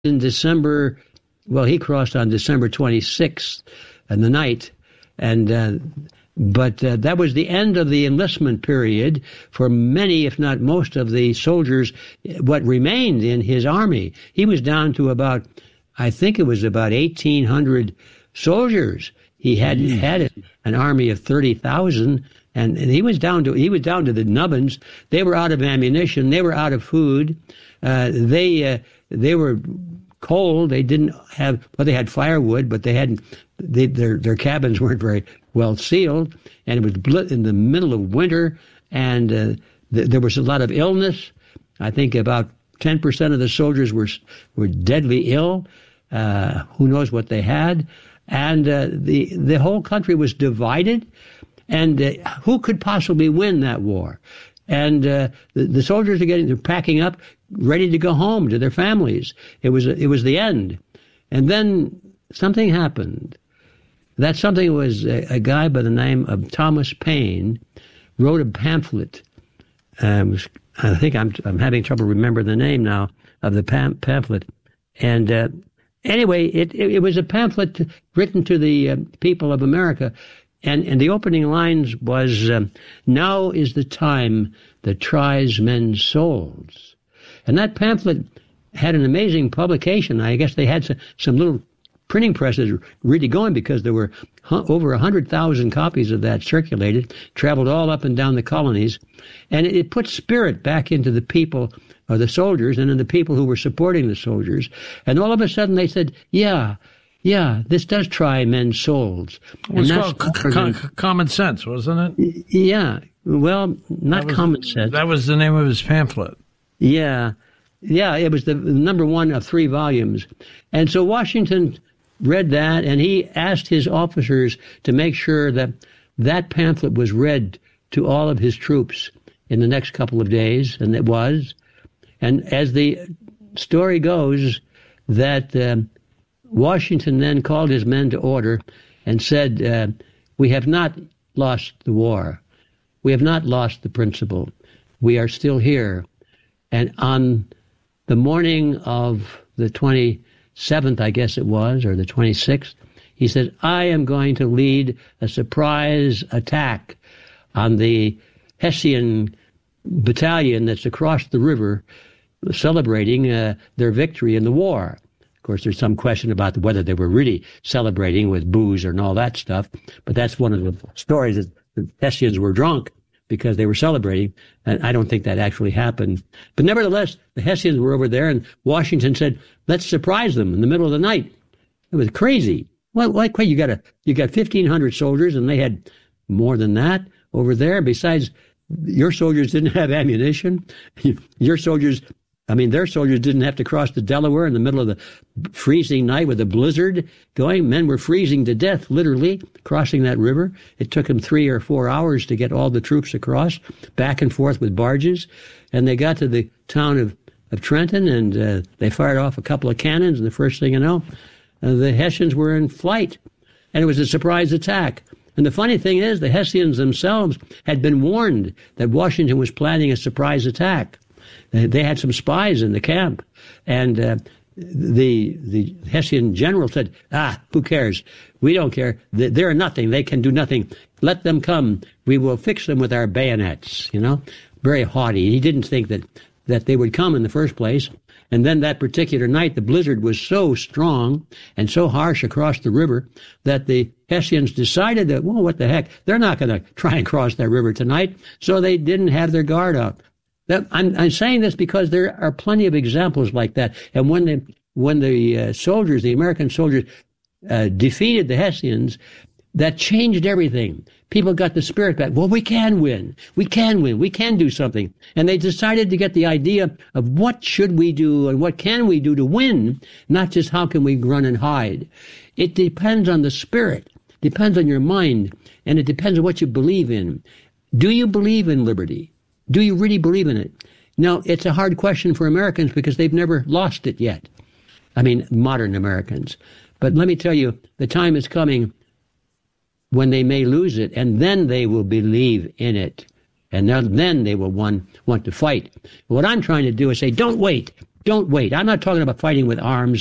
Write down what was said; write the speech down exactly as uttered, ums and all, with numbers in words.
in December, well, he crossed on December twenty-sixth in the night, and uh, but uh, that was the end of the enlistment period for many, if not most, of the soldiers, what remained in his army. He was down to about, I think it was about eighteen hundred soldiers. He had mm. had an army of thirty thousand, and, and he was down to he was down to the nubbins. They were out of ammunition. They were out of food. Uh, they uh, they were cold. They didn't have well. They had firewood, but they hadn't. They, their their cabins weren't very well sealed, and it was bl- in the middle of winter, and uh, th- there was a lot of illness. I think about ten percent of the soldiers were were deadly ill. Uh, who knows what they had? And uh, the the whole country was divided, and uh, who could possibly win that war? And uh, the, the soldiers are getting they're packing up, ready to go home to their families. It was it was the end, and then something happened. That something was a, a guy by the name of Thomas Paine wrote a pamphlet. Um, I think I'm I'm having trouble remembering the name now of the pam- pamphlet, and. Uh, Anyway, it, it, it was a pamphlet written to the uh, people of America, and, and the opening lines was, um, now is the time that tries men's souls. And that pamphlet had an amazing publication. I guess they had some, some little printing presses really going because there were hu- over one hundred thousand copies of that circulated, traveled all up and down the colonies, and it, it put spirit back into the people or the soldiers and in the people who were supporting the soldiers. And all of a sudden they said, yeah, yeah, this does try men's souls. It was called c- c- Common Sense, wasn't it? Yeah. Well, not was, Common Sense. That was the name of his pamphlet. Yeah. Yeah, it was the number one of three volumes. And so Washington read that, and he asked his officers to make sure that that pamphlet was read to all of his troops in the next couple of days, and it was. And as the story goes, that uh, Washington then called his men to order and said, uh, we have not lost the war. We have not lost the principle. We are still here. And on the morning of the twenty-seventh, I guess it was, or the twenty-sixth, he said, I am going to lead a surprise attack on the Hessian battalion that's across the river, celebrating uh, their victory in the war. Of course, there's some question about whether they were really celebrating with booze and all that stuff, but that's one of the stories that the Hessians were drunk because they were celebrating, and I don't think that actually happened. But nevertheless, the Hessians were over there, and Washington said, let's surprise them in the middle of the night. It was crazy. Well, like, you got a, you got fifteen hundred soldiers, and they had more than that over there. Besides, your soldiers didn't have ammunition. Your soldiers... I mean, their soldiers didn't have to cross the Delaware in the middle of the freezing night with a blizzard going. Men were freezing to death, literally, crossing that river. It took them three or four hours to get all the troops across, back and forth with barges. And they got to the town of, of Trenton, and uh, they fired off a couple of cannons, and the first thing you know, uh, the Hessians were in flight. And it was a surprise attack. And the funny thing is, the Hessians themselves had been warned that Washington was planning a surprise attack. They had some spies in the camp, and uh, the the Hessian general said, ah, who cares? We don't care. They're nothing. They can do nothing. Let them come. We will fix them with our bayonets, you know. Very haughty. He didn't think that, that they would come in the first place. And then that particular night, the blizzard was so strong and so harsh across the river that the Hessians decided that, well, what the heck? They're not going to try and cross that river tonight. So they didn't have their guard out. That, I'm, I'm saying this because there are plenty of examples like that. And when the when the uh, soldiers, the American soldiers, uh, defeated the Hessians, that changed everything. People got the spirit back. Well, we can win. We can win. We can do something. And they decided to get the idea of what should we do and what can we do to win, not just how can we run and hide. It depends on the spirit. Depends on your mind. And it depends on what you believe in. Do you believe in liberty? Do you really believe in it? Now, it's a hard question for Americans because they've never lost it yet. I mean, modern Americans. But let me tell you, the time is coming when they may lose it, and then they will believe in it. And then they will want, want to fight. What I'm trying to do is say, don't wait. Don't wait. I'm not talking about fighting with arms